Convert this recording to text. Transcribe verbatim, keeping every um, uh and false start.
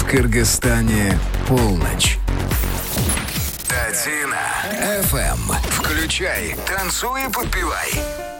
В Кыргызстане полночь. Татина эф эм. Включай, танцуй и подпевай.